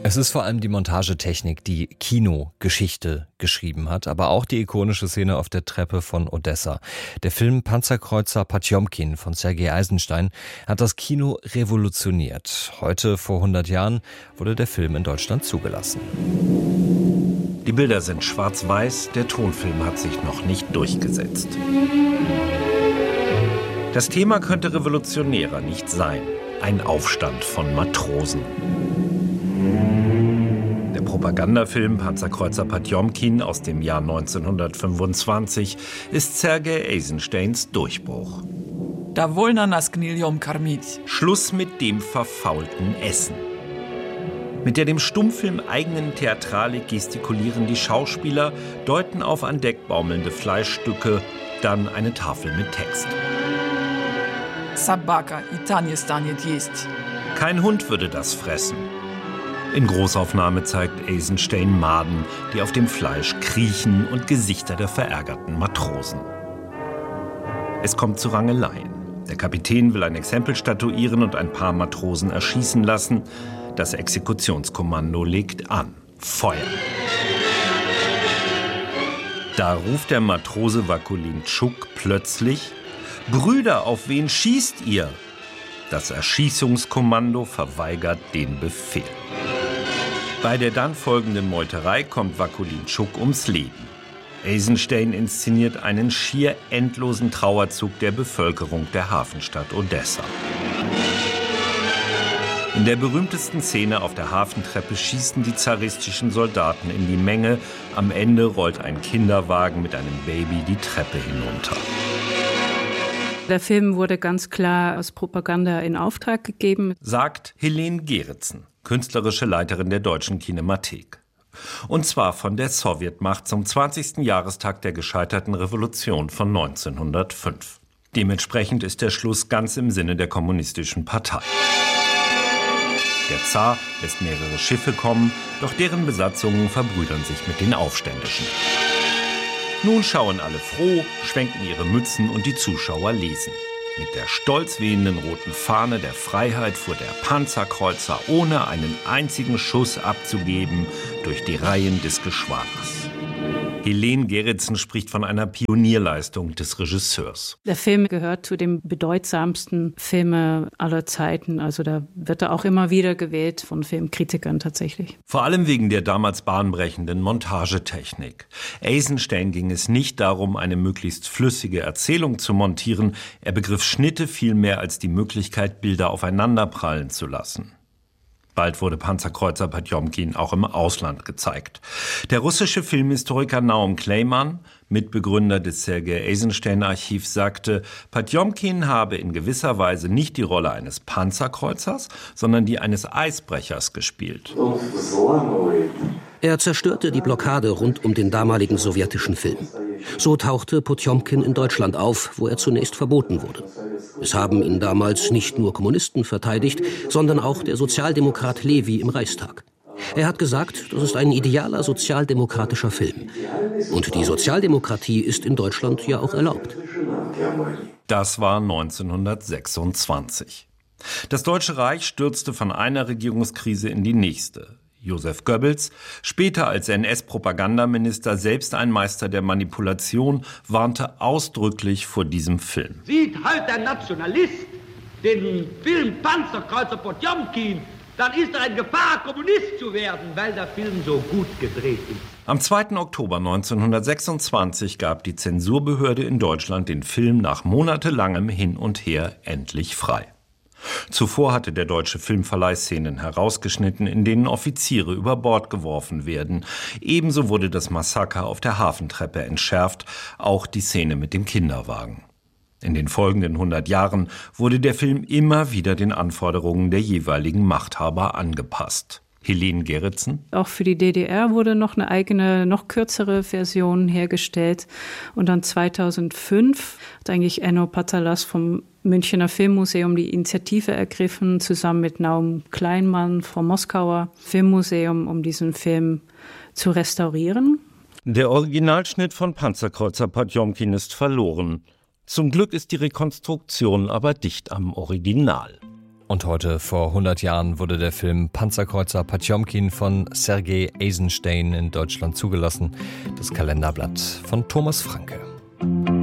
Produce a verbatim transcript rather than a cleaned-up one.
Es ist vor allem die Montagetechnik, die Kinogeschichte geschrieben hat, aber auch die ikonische Szene auf der Treppe von Odessa. Der Film Panzerkreuzer Potjomkin von Sergei Eisenstein hat das Kino revolutioniert. Heute, vor hundert Jahren, wurde der Film in Deutschland zugelassen. Die Bilder sind schwarz-weiß, der Tonfilm hat sich noch nicht durchgesetzt. Das Thema könnte revolutionärer nicht sein. Ein Aufstand von Matrosen. Der Propagandafilm Panzerkreuzer Potjomkin aus dem Jahr neunzehnhundertfünfundzwanzig ist Sergei Eisensteins Durchbruch. Schluss mit dem verfaulten Essen. Mit der dem Stummfilm eigenen Theatralik gestikulieren die Schauspieler, deuten auf an Deck baumelnde Fleischstücke, dann eine Tafel mit Text. Kein Hund würde das fressen. In Großaufnahme zeigt Eisenstein Maden, die auf dem Fleisch kriechen, und Gesichter der verärgerten Matrosen. Es kommt zu Rangeleien. Der Kapitän will ein Exempel statuieren und ein paar Matrosen erschießen lassen. Das Exekutionskommando legt an. Feuer! Da ruft der Matrose Wakulinchuk plötzlich: »Brüder, auf wen schießt ihr?« Das Erschießungskommando verweigert den Befehl. Bei der dann folgenden Meuterei kommt Wakulinchuk ums Leben. Eisenstein inszeniert einen schier endlosen Trauerzug der Bevölkerung der Hafenstadt Odessa. In der berühmtesten Szene auf der Hafentreppe schießen die zaristischen Soldaten in die Menge. Am Ende rollt ein Kinderwagen mit einem Baby die Treppe hinunter. Der Film wurde ganz klar als Propaganda in Auftrag gegeben, sagt Helene Geritzen, künstlerische Leiterin der Deutschen Kinemathek. Und zwar von der Sowjetmacht zum zwanzigsten Jahrestag der gescheiterten Revolution von neunzehnhundertfünf. Dementsprechend ist der Schluss ganz im Sinne der kommunistischen Partei. Der Zar lässt mehrere Schiffe kommen, doch deren Besatzungen verbrüdern sich mit den Aufständischen. Nun schauen alle froh, schwenken ihre Mützen und die Zuschauer lesen. Mit der stolz wehenden roten Fahne der Freiheit fuhr der Panzerkreuzer, ohne einen einzigen Schuss abzugeben, durch die Reihen des Geschwaders. Helene Geritzen spricht von einer Pionierleistung des Regisseurs. Der Film gehört zu den bedeutsamsten Filmen aller Zeiten. Also da wird er auch immer wieder gewählt von Filmkritikern tatsächlich. Vor allem wegen der damals bahnbrechenden Montagetechnik. Eisenstein ging es nicht darum, eine möglichst flüssige Erzählung zu montieren. Er begriff Schnitte viel mehr als die Möglichkeit, Bilder aufeinanderprallen zu lassen. Bald wurde Panzerkreuzer Potjomkin auch im Ausland gezeigt. Der russische Filmhistoriker Naum Kleiman, Mitbegründer des Sergei Eisenstein-Archivs, sagte, Potjomkin habe in gewisser Weise nicht die Rolle eines Panzerkreuzers, sondern die eines Eisbrechers gespielt. Er zerstörte die Blockade rund um den damaligen sowjetischen Film. So tauchte Potjomkin in Deutschland auf, wo er zunächst verboten wurde. Es haben ihn damals nicht nur Kommunisten verteidigt, sondern auch der Sozialdemokrat Levi im Reichstag. Er hat gesagt, das ist ein idealer sozialdemokratischer Film. Und die Sozialdemokratie ist in Deutschland ja auch erlaubt. Das war neunzehnhundertsechsundzwanzig. Das Deutsche Reich stürzte von einer Regierungskrise in die nächste. Josef Goebbels, später als N S-Propagandaminister selbst ein Meister der Manipulation, warnte ausdrücklich vor diesem Film. Sieht halt der Nationalist den Film Panzerkreuzer Potjomkin, dann ist er in Gefahr, Kommunist zu werden, weil der Film so gut gedreht ist. Am zweiten Oktober neunzehnhundertsechsundzwanzig gab die Zensurbehörde in Deutschland den Film nach monatelangem Hin und Her endlich frei. Zuvor hatte der deutsche Filmverleih Szenen herausgeschnitten, in denen Offiziere über Bord geworfen werden. Ebenso wurde das Massaker auf der Hafentreppe entschärft, auch die Szene mit dem Kinderwagen. In den folgenden hundert Jahren wurde der Film immer wieder den Anforderungen der jeweiligen Machthaber angepasst. Helene Geritzen. Auch für die D D R wurde noch eine eigene, noch kürzere Version hergestellt. Und dann zweitausendfünf hat eigentlich Enno Patalas vom Münchner Filmmuseum die Initiative ergriffen, zusammen mit Naum Kleinmann vom Moskauer Filmmuseum, um diesen Film zu restaurieren. Der Originalschnitt von Panzerkreuzer Potjomkin ist verloren. Zum Glück ist die Rekonstruktion aber dicht am Original. Und heute, vor hundert Jahren, wurde der Film Panzerkreuzer Potjomkin von Sergei Eisenstein in Deutschland zugelassen. Das Kalenderblatt von Thomas Franke.